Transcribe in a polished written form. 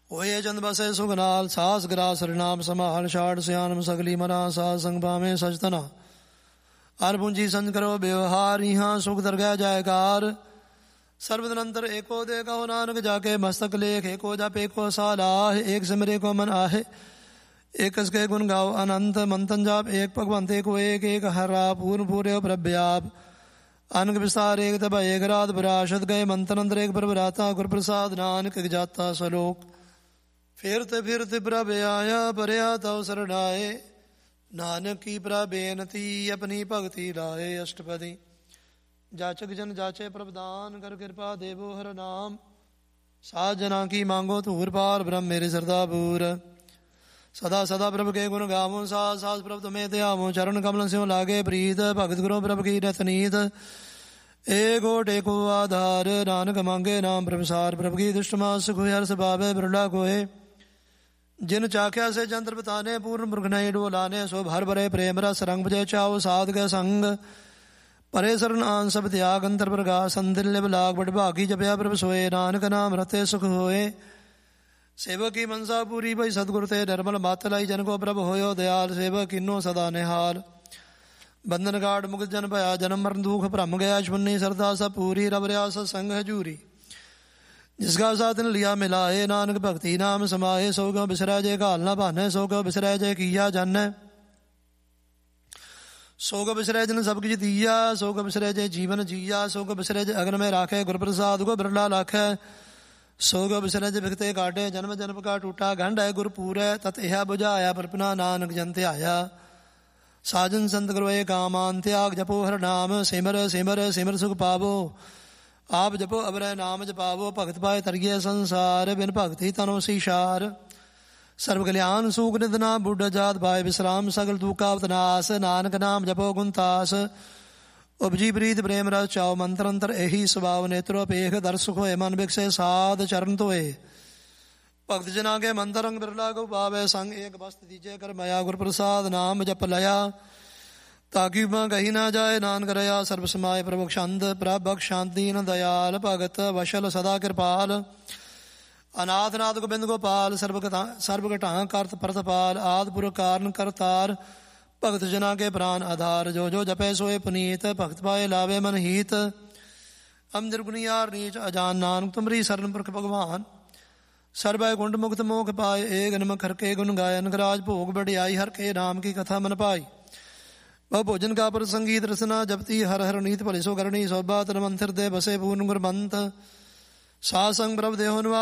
ਹੋਏ ਚੰਦ ਬਸੇ ਸੁਖ ਨਾਲ, ਸਾਸ ਗਰਾਸ ਹਰਿਨਾਮ ਸੰਭਾਲ, ਛਾੜ ਸਿਆਣਮ ਸਗਲੀ ਮਨਾ, ਸਾਧ ਸੰਗ ਭਾਵੇਂ ਸਚਤਨਾ। ਹਰ ਪੂੰਜੀ ਸੰਜ ਕਰੋ ਵਿਵਹਾਰ, ਇਹਾਂ ਸੁਖ ਦਰਗਹਿ ਜਾਇਕਾਰ। ਸਰਬਦਨੰਤਰ ਏਕੋ ਦੇ ਕਹੋ ਨਾਨਕ, ਜਾਕੇ ਮਸਤਕ ਲੇਖ। ਏਕੋ ਜਪ ਏਕੋ ਸਾਲਾਹ, ਏਕ ਸਿਮਰੇ ਕੋ ਮਨ आहे। एक के गुण गाओ अनंत, मंथन जाप एक भगवंत एको एक। एक हरा पूर्ण पूरे प्रभ्याप, अनक विस्तार एक तब एक रात विरासत गए। मंत्र अंतर एक प्रभराता, गुर प्रसाद नानक एक जाता सलोक। फिरते प्रभ आया, परया तव सरणाए। नानक की प्रबेनती, अपनी भगति लाए। अष्टपदी। जाचक जन जाचे प्रभदान, कर कृपा देवो हर नाम। साध जना की मांगो धूर पार, ब्रह्म मेरे सरदा पूर। सदा सदा प्रभ के गुण गावो, सास सास प्रभ तुम्हें ध्यावो। चरण कमल स्यों लागे प्रीत, भगत गुरु प्रभ की रत नीत। एक ओट एको आधार, नानक मांगे नाम प्रभसार। प्रभ की दुष्ट मास सुख हर्ष पावे, बिरला कोहे। जिन चाख्या से जंत्र बताने, पूर्ण मृग नहीं डोलाने। सो भर भरे प्रेम रस, रंग बजे चाओ साध गए संग। परे शरण आन सब त्याग, अंतर प्रकाश संदिल लाग। बड़ भागी जपया प्रभ सोए, नानक नाम रते सुख होए। सेवक की मनसा पूरी भई, सतगुरु ते निर्मल मत लाई। जन को प्रभ होयो दयाल, सेवक किन्नो सदा निहाल। बंधन गाड़ मुक्त जन भया, जन्म मरण दुख भ्रम गया। शून्य सरदा सब पूरी, रब रया सत्संग हजूरी। जिसका साधन लिया मिलाए, नानक भक्ति नाम समाए। सो क्यों बिसरै जे घाल न भाने, सो क्यों बिसरै जे किया जाने। सो क्यों बिसरै जन सब किछ दिया, सो क्यों बिसरै जे जीवन जिया। सो क्यों बिसरै जे अग्न में राखे, गुर प्रसाद को बिरला लाखे। सो क्यों बिसरै जे भिखते काटे, जन्म जन्म का टूटा गंढ है। गुरपुर है तत यह बुझाया, परपना नानक जन त्याया। साजन संत करोए कामान, त्याग जपो हर नाम। सिमर सिमर सिमर सुख पावो, आप जपो अबरय नाम जपावो। भगत पाए तरिए संसार, बिन भगति तनो सीशार। सर्व कल्याण सूख निधना, बुढ़ जात पाए विश्राम। सगल दुख नाश, नानक नाम जपो गुणतास। उपजी प्रीत प्रेम रस चाओ, मंत्र अंतर यही स्वभाव। नेत्रो पेख दर्श होए, मन बिकसे साध चरण धोए। भगत जना के मंत्र रंग बिरला को पावे, संग एक वस्त दीजे कर मया। गुर प्रसाद नाम जप लया, ताकि मां कही ना जाए। नानक रया सर्व समाय, प्रभु छंद प्रभक शांति न दयाल। भगत वशल सदा कृपाल, अनाथ नाथ गोबिंद गोपाल। सर्वगटा करत परतपाल, आदपुर कारण करतार। भगत जना के प्राण आधार, जो जो जपे सोए पुनीत। भगत पाए लावे मन हीत, हम निर्गुनियार नीच अजान। नानक तुमरी शरण पुरख भगवान, सर्वय कुंड मुक्त मोख पाए। एक नमक हर के गुण गाय, अनगराज भोग बढ़ियाई। हर के नाम की कथा मन पाई, वह भोजन का पर संगीत रसना। जपती हर हर नीत भले सो करणी, सौबा तन मंथिर दे बसे पूर्ण गुरमंत। सासंग प्रभ देहो